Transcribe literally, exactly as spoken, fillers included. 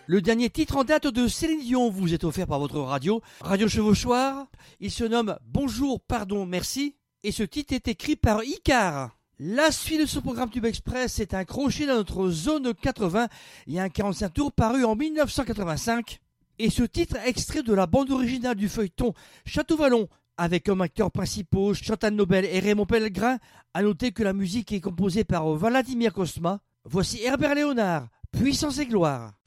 Le dernier titre en date de Céline Dion vous est offert par votre radio, Radio Chevauchoir. Il se nomme Bonjour, pardon, merci. Et ce titre est écrit par Icar. La suite de ce programme Tube Express est un crochet dans notre zone quatre-vingts. Il y a un quarante-cinq tours paru en mille neuf cent quatre-vingt-cinq. Et ce titre est extrait de la bande originale du feuilleton Château Vallon, avec comme acteurs principaux Chantal Nobel et Raymond Pellegrin. À noter que la musique est composée par Vladimir Cosma. Voici Herbert Léonard, Puissance et gloire.